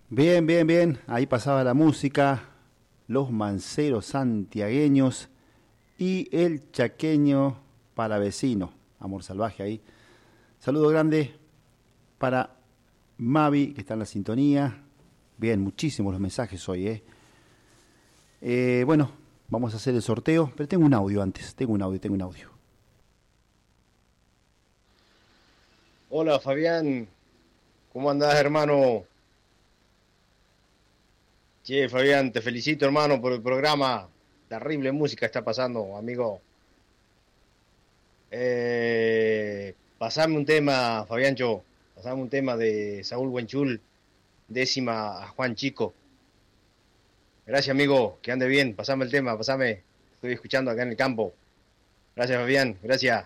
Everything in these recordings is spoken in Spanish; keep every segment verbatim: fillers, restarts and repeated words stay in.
Bien, bien, bien. Ahí pasaba la música, los manceros santiagueños y el chaqueño palavecino. Amor salvaje ahí. Saludo grande para Mavi, que está en la sintonía. Bien, muchísimos los mensajes hoy, ¿eh? Eh, bueno, vamos a hacer el sorteo, pero tengo un audio antes. Tengo un audio, tengo un audio. Hola Fabián, ¿cómo andás hermano? Che Fabián, te felicito hermano por el programa. Terrible música está pasando, amigo. Eh, pasame un tema, Fabiancho. Pasame un tema de Saúl Huenchul, décima a Juan Chico. Gracias amigo, que ande bien. Pasame el tema, pasame. Estoy escuchando acá en el campo. Gracias Fabián, gracias.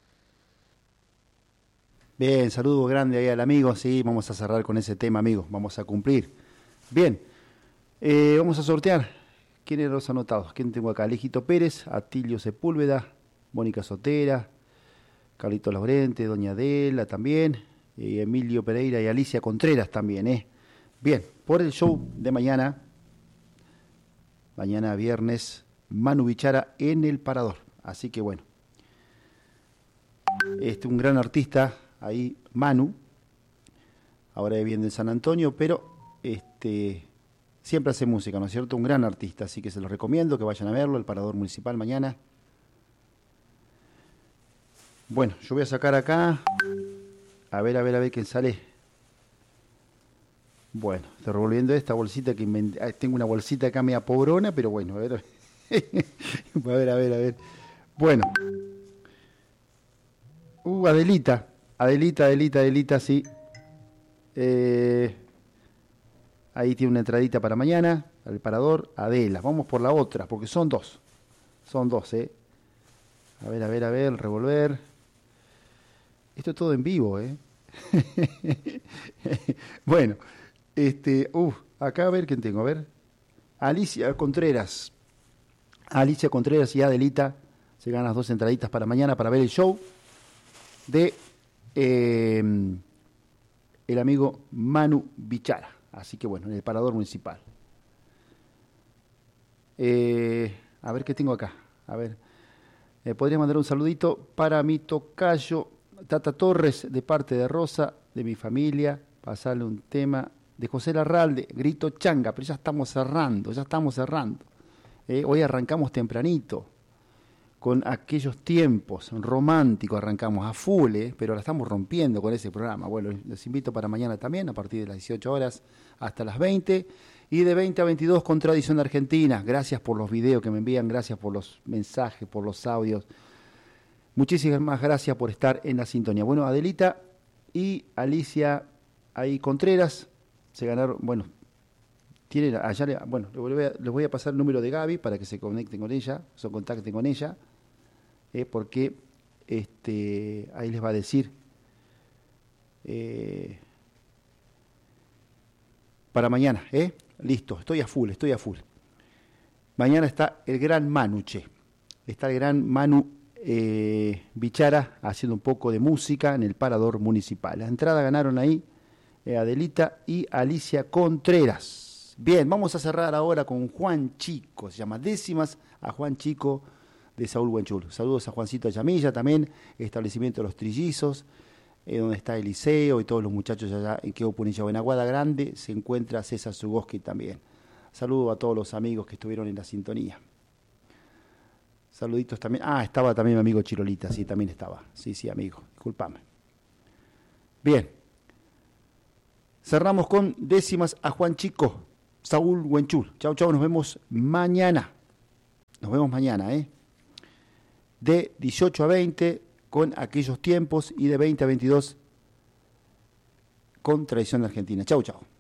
Bien, saludo grande ahí al amigo. Sí, vamos a cerrar con ese tema, amigo. Vamos a cumplir. Bien, eh, vamos a sortear. ¿Quiénes los anotados? ¿Quién tengo acá? Alejito Pérez, Atilio Sepúlveda, Mónica Sotera, Carlito Laurente, Doña Adela también, y Emilio Pereira y Alicia Contreras también, ¿eh? Bien, por el show de mañana, mañana viernes, Manu Bichara en el Parador. Así que bueno, este un gran artista, ahí Manu, ahora viviendo en San Antonio, pero este siempre hace música, ¿no es cierto? Un gran artista, así que se los recomiendo que vayan a verlo, el Parador Municipal mañana. Bueno, yo voy a sacar acá, a ver, a ver, a ver quién sale. Bueno, estoy revolviendo esta bolsita que inventé. Tengo una bolsita acá media pobrona, pero bueno, a ver, a ver, a ver, a ver. Bueno. Uh, Adelita, Adelita, Adelita, Adelita, sí. Eh, ahí tiene una entradita para mañana, al Parador, Adela. Vamos por la otra, porque son dos. Son dos, ¿eh? A ver, a ver, a ver, revolver. Esto es todo en vivo, ¿eh? Bueno, este, uh, acá a ver quién tengo, a ver. Alicia Contreras. Alicia Contreras y Adelita se ganan las dos entraditas para mañana para ver el show de eh, el amigo Manu Bichara. Así que bueno, en el Parador Municipal. Eh, a ver qué tengo acá. A ver, eh, podría mandar un saludito para mi tocayo Tata Torres, de parte de Rosa, de mi familia. Pasarle un tema de José Larralde, Grito Changa, pero ya estamos cerrando, ya estamos cerrando. Eh, hoy arrancamos tempranito, con aquellos tiempos románticos, arrancamos a full, eh, pero la estamos rompiendo con ese programa. Bueno, les invito para mañana también, a partir de las dieciocho horas hasta las veinte, y de veinte a veintidós con Tradición Argentina. Gracias por los videos que me envían, gracias por los mensajes, por los audios. Muchísimas gracias por estar en la sintonía. Bueno, Adelita y Alicia ahí Contreras se ganaron, bueno, tienen allá, le, bueno, les voy, a, les voy a pasar el número de Gaby para que se conecten con ella, se contacten con ella, eh, porque este, ahí les va a decir eh, para mañana, ¿eh? Listo, estoy a full, estoy a full. Mañana está el gran Manuche, está el gran Manu eh, Bichara haciendo un poco de música en el Parador Municipal. La entrada ganaron ahí eh, Adelita y Alicia Contreras. Bien, vamos a cerrar ahora con Juan Chico, se llama Décimas a Juan Chico de Saúl Huenchul. Saludos a Juancito Yamilla también, establecimiento de los Trillizos, eh, donde está el liceo y todos los muchachos allá en Queo Punilla. En Aguada Grande se encuentra César Zugoski también. Saludos a todos los amigos que estuvieron en la sintonía. Saluditos también. Ah, estaba también mi amigo Chirolita, sí, también estaba. Sí, sí, amigo, disculpame. Bien. Cerramos con Décimas a Juan Chico, Saúl Huenchul. Chau, chau, nos vemos mañana. Nos vemos mañana, ¿eh? De dieciocho a veinte con aquellos tiempos y de veinte a veintidós con Tradición Argentina. Chau, chau.